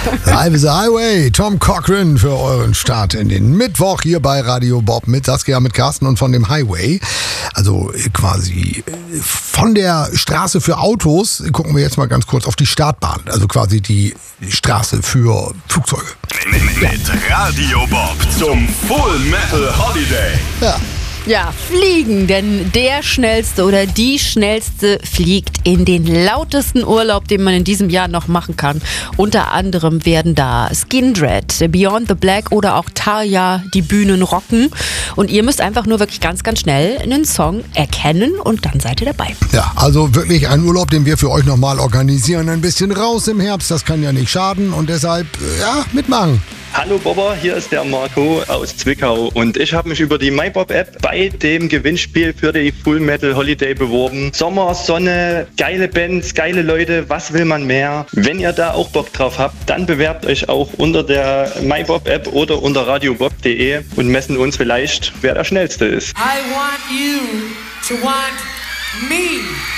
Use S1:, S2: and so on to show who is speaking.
S1: Live is the Highway, Tom Cochrane für euren Start in den Mittwoch hier bei Radio Bob mit Saskia, mit Carsten und von dem Highway. Also quasi von der Straße für Autos gucken wir jetzt mal ganz kurz auf die Startbahn. Also quasi die Straße für Flugzeuge.
S2: Mit Radio Bob zum Full Metal Holiday.
S1: Ja.
S3: Ja, fliegen, denn der Schnellste oder die Schnellste fliegt in den lautesten Urlaub, den man in diesem Jahr noch machen kann. Unter anderem werden da Skindred, Beyond the Black oder auch Tarja die Bühnen rocken. Und ihr müsst einfach nur wirklich ganz, ganz schnell einen Song erkennen und dann seid ihr dabei.
S1: Ja, also wirklich ein Urlaub, den wir für euch nochmal organisieren. Ein bisschen raus im Herbst, das kann ja nicht schaden und deshalb, ja, mitmachen.
S4: Hallo Bobber, hier ist der Marco aus Zwickau und ich habe mich über die MyBob-App bei dem Gewinnspiel für die Full Metal Holiday beworben. Sommer, Sonne, geile Bands, geile Leute, was will man mehr? Wenn ihr da auch Bock drauf habt, dann bewerbt euch auch unter der MyBob-App oder unter radiobob.de und messen uns vielleicht, wer der Schnellste ist.
S5: I want you to want me.